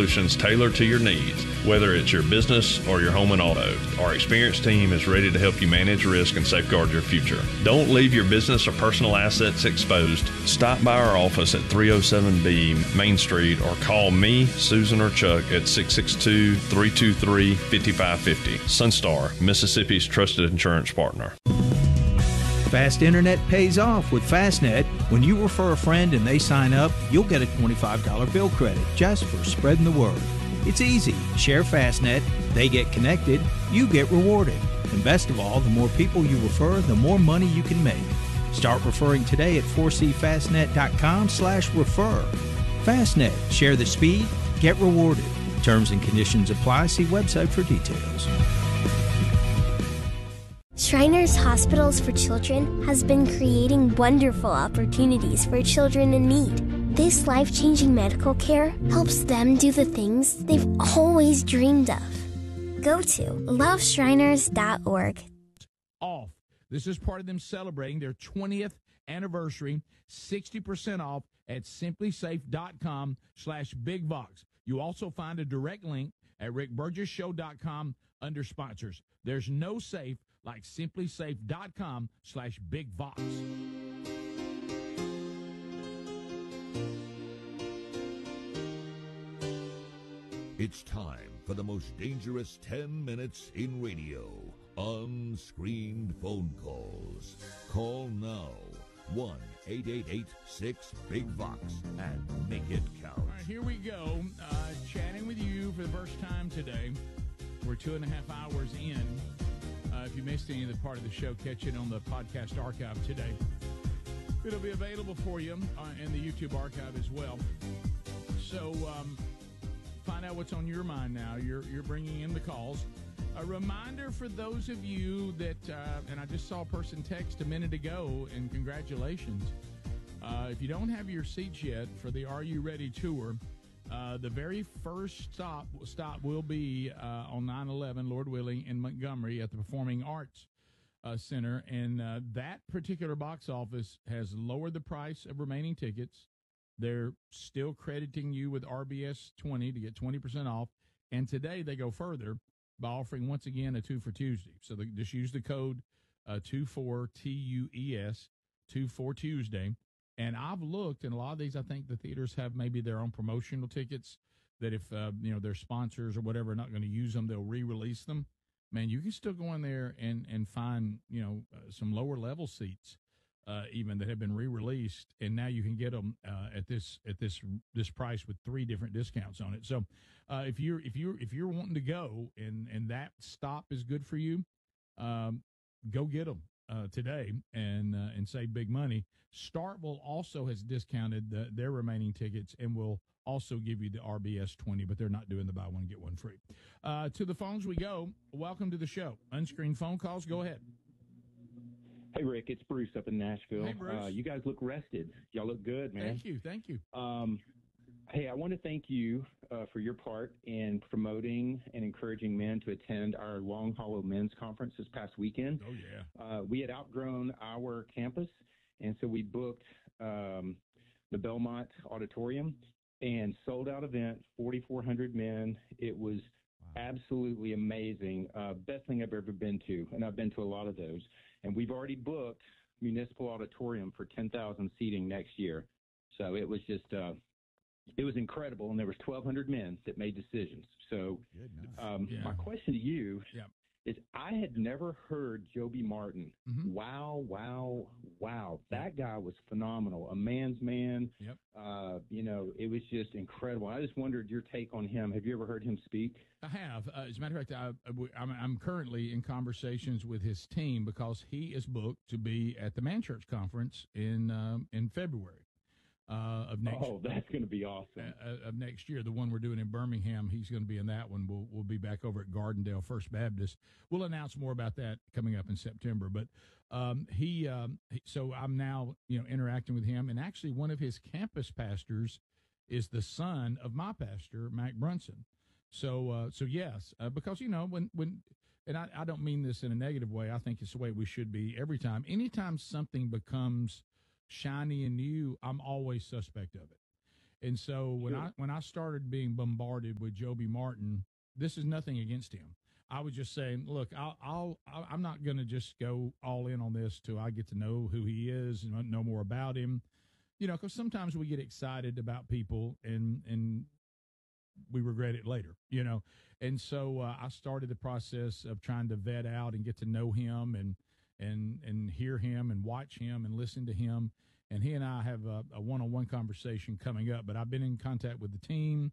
solutions tailored to your needs, whether it's your business or your home and auto. Our experienced team is ready to help you manage risk and safeguard your future. Don't leave your business or personal assets exposed. Stop by our office at 307B Main Street or call me, Susan, or Chuck at 662-323-5550. Sunstar, Mississippi's trusted insurance partner. Fast internet pays off with Fastnet. When you refer a friend and they sign up, you'll get a $25 bill credit just for spreading the word. It's easy. Share Fastnet, they get connected, you get rewarded. And best of all, the more people you refer, the more money you can make. Start referring today at 4cfastnet.com/refer. Fastnet. Share the speed, get rewarded. Terms and conditions apply. See website for details. Shriners Hospitals for Children has been creating wonderful opportunities for children in need. This life-changing medical care helps them do the things they've always dreamed of. Go to loveshriners.org. Off. This is part of them celebrating their 20th anniversary, 60% off at simplysafe.com/bigbox. You also find a direct link at rickburgesshow.com under sponsors. There's no safe like simplysafe.com/bigbox. It's time for the most dangerous 10 minutes in radio. Unscreened phone calls. Call now. 1-888-6-BIG-VOX and make it count. All right, here we go. Chatting with you for the first time today. We're 2.5 hours in. If you missed any of the part of the show, catch it on the podcast archive today. It'll be available for you in the YouTube archive as well. So find out what's on your mind now. You're bringing in the calls. A reminder for those of you that, and I just saw a person text a minute ago, and congratulations. If you don't have your seats yet for the Are You Ready tour, the very first stop will be on 9/11, Lord willing, in Montgomery at the Performing Arts Center. And that particular box office has lowered the price of remaining tickets. They're still crediting you with RBS 20 to get 20% off. And today they go further by offering, once again, a 2 for Tuesday. So just use the code 24TUES, 2 for Tuesday. And I've looked, and a lot of these, I think the theaters have maybe their own promotional tickets that if, their sponsors or whatever are not going to use them, they'll re-release them. Man, you can still go in there and find, some lower level seats, even that have been re-released. And now you can get them at this price with 3 different discounts on it. So if you're wanting to go and that stop is good for you, go get them today and save big money. Startville also has discounted their remaining tickets and will also give you the RBS 20, but they're not doing the buy one, get one free. To the phones we go. Welcome to the show. Unscreened phone calls. Go ahead. Hey, Rick, it's Bruce up in Nashville. Hey, Bruce. You guys look rested. Y'all look good, man. Thank you. Hey, I want to thank you for your part in promoting and encouraging men to attend our Long Hollow Men's Conference this past weekend. Oh, yeah. We had outgrown our campus, and so we booked the Belmont Auditorium and sold out event, 4,400 men. It was absolutely amazing. Best thing I've ever been to, and I've been to a lot of those. And we've already booked Municipal Auditorium for 10,000 seating next year. So it was just, it was incredible. And there was 1,200 men that made decisions. So my question to you is, I had never heard Joby Martin. Mm-hmm. Wow. That guy was phenomenal. A man's man. Yep. It was just incredible. I just wondered your take on him. Have you ever heard him speak? I have. As a matter of fact, I'm currently in conversations with his team because he is booked to be at the Man Church Conference in February of next. Oh, that's going to be awesome. Of next year, the one we're doing in Birmingham, he's going to be in that one. We'll be back over at Gardendale First Baptist. We'll announce more about that coming up in September. But so I'm now interacting with him, and actually one of his campus pastors is the son of my pastor, Mac Brunson. So yes, because when and I don't mean this in a negative way. I think it's the way we should be every time. Anytime something becomes shiny and new, I'm always suspect of it. And so when I started being bombarded with Joby Martin, this is nothing against him. I was just saying, look, I'm not going to just go all in on this till I get to know who he is and know more about him. Because sometimes we get excited about people and we regret it later, And so I started the process of trying to vet out and get to know him and hear him and watch him and listen to him. And he and I have a one-on-one conversation coming up. But I've been in contact with the team.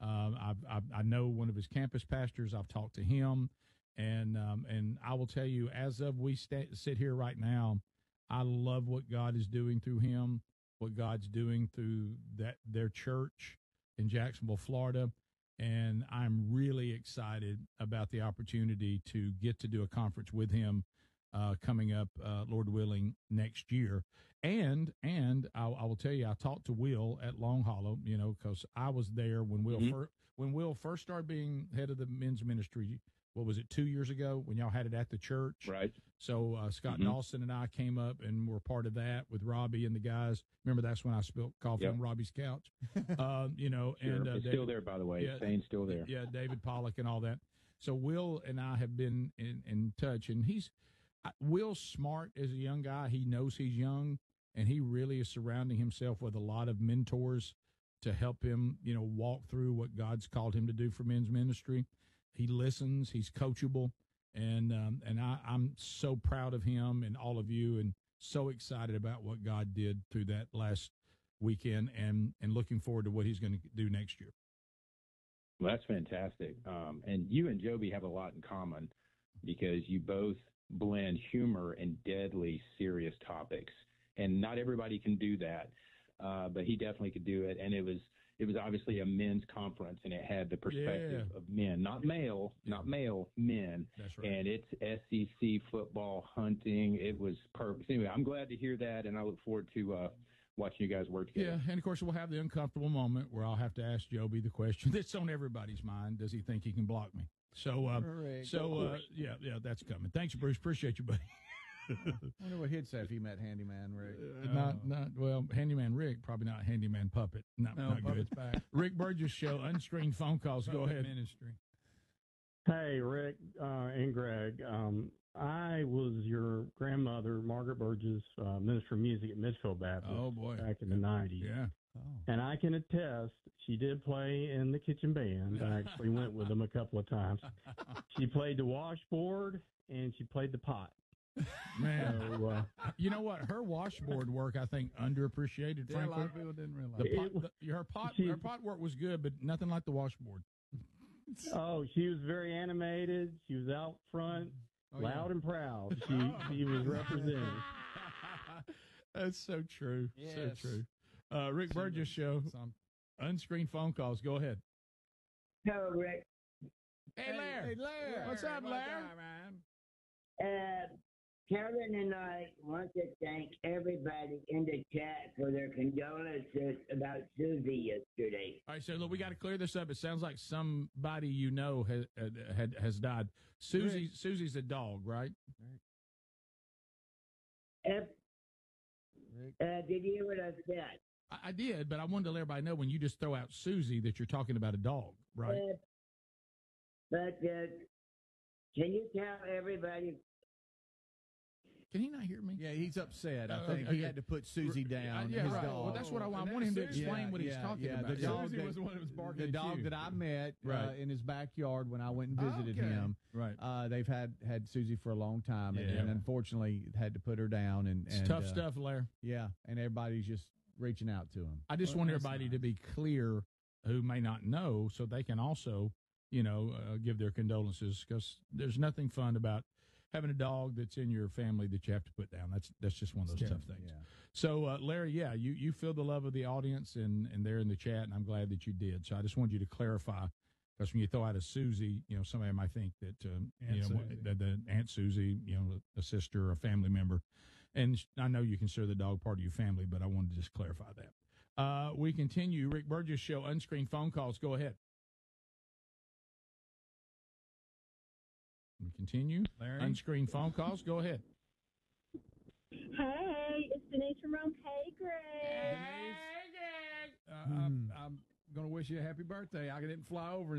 I know one of his campus pastors. I've talked to him, and I will tell you, as of we sit here right now, I love what God is doing through him, what God's doing through their church in Jacksonville, Florida, and I'm really excited about the opportunity to get to do a conference with him coming up, Lord willing, next year. And I will tell you, I talked to Will at Long Hollow, because I was there when Will first started being head of the men's ministry. What was it, 2 years ago when y'all had it at the church? Right. So Scott Dawson and I came up and were part of that with Robbie and the guys. Remember, that's when I spilled coffee on Robbie's couch. Sure. And it's still there, by the way. Yeah, Stain's still there. Yeah, David Pollock and all that. So Will and I have been in touch, and Will's smart as a young guy. He knows he's young, and he really is surrounding himself with a lot of mentors to help him, walk through what God's called him to do for men's ministry. He listens. He's coachable, and I'm so proud of him and all of you, and so excited about what God did through that last weekend, and looking forward to what he's going to do next year. Well, that's fantastic. And you and Joby have a lot in common because you both blend humor and deadly serious topics, and not everybody can do that, but he definitely could do it. And it was obviously a men's conference, and it had the perspective of men, not male, men. That's right. And it's SEC football, hunting. It was perfect. Anyway, I'm glad to hear that, and I look forward to watching you guys work together. Yeah, and of course we'll have the uncomfortable moment where I'll have to ask Joby the question that's on everybody's mind: does he think he can block me? So, yeah, that's coming. Thanks, Bruce. Appreciate you, buddy. I wonder what he'd say if he met Handyman Rick. Well, Handyman Rick, probably not Handyman Puppet. Not Puppet's good. Back. Rick Burgess Show, unscreened phone calls. Go ahead. Ministry. Hey, Rick and Greg. I was your grandmother, Margaret Burgess, Minister of Music at Midfield Baptist. Oh, boy. Back in the 90s. Yeah. And I can attest, she did play in the kitchen band. I actually went with them a couple of times. She played the washboard, and she played the pot. Man, so, you know what? Her washboard work, I think, underappreciated. Yeah, frankly, a lot of people didn't realize her pot work was good, but nothing like the washboard. Oh, she was very animated. She was out front, loud and proud. She was representing. That's so true. Yes. So true. Rick Burgess Show, unscreened phone calls. Go ahead. Hello, Rick. Hey, Larry. Hey, Larry. What's up, Larry? Kevin and I want to thank everybody in the chat for their condolences about Susie yesterday. All right, so look, we got to clear this up. It sounds like somebody has died. Susie's a dog, right? Did you hear what I said? I did, but I wanted to let everybody know when you just throw out Susie that you're talking about a dog, right? But can you tell everybody? Can he not hear me? Yeah, he's upset. I think okay. he had to put Susie down. Yeah, his right. dog. Well, that's what I want. I want him to explain what he's talking about. The dog Susie was the one that was barking. The dog that I met in his backyard when I went and visited him. Right. They've had Susie for a long time, and unfortunately had to put her down. And it's tough stuff, Larry. Yeah, and everybody's just reaching out to him. I just want everybody to be clear who may not know, so they can also, give their condolences, because there's nothing fun about having a dog that's in your family that you have to put down. That's just one of those tough things. Yeah. So, Larry, you feel the love of the audience, and they're in the chat, and I'm glad that you did. So I just wanted you to clarify, because when you throw out a Susie, somebody might think that, the Aunt Susie, a sister or a family member. And I know you consider the dog part of your family, but I wanted to just clarify that. We continue. Rick Burgess Show, unscreened phone calls. Go ahead. We continue. Larry. Unscreened phone calls. Go ahead. Hey, it's Denise from Rome. Hey, Greg. Hey, Greg. I'm going to wish you a happy birthday. I didn't fly over